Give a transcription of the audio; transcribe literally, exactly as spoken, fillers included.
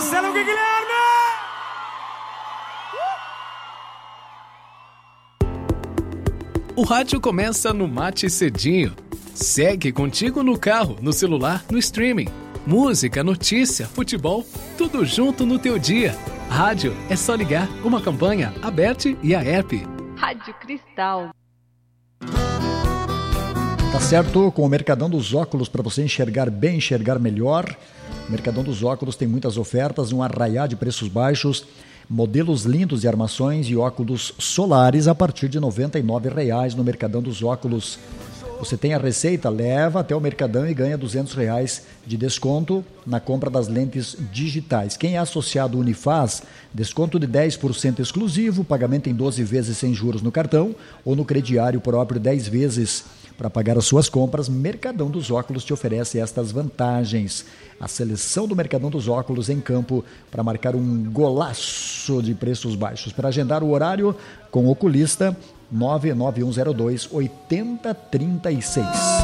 Marcelo Guilherme! O rádio começa no Mate Cedinho. Segue contigo no carro, no celular, no streaming. Música, notícia, futebol, tudo junto no teu dia. Rádio é só ligar, uma campanha, a Bert e a app. Rádio Cristal. Tá certo, com o Mercadão dos Óculos, para você enxergar bem, enxergar melhor. O Mercadão dos Óculos tem muitas ofertas, um arraiá de preços baixos, modelos lindos de armações e óculos solares a partir de noventa e nove reais no Mercadão dos Óculos. Você tem a receita, leva até o Mercadão e ganha duzentos reais de desconto na compra das lentes digitais. Quem é associado Unifaz, desconto de dez por cento exclusivo, pagamento em doze vezes sem juros no cartão ou no crediário próprio dez vezes. Para pagar as suas compras, Mercadão dos Óculos te oferece estas vantagens. A seleção do Mercadão dos Óculos em campo para marcar um golaço de preços baixos. Para agendar o horário com o oculista, nove nove um zero dois oito zero três seis.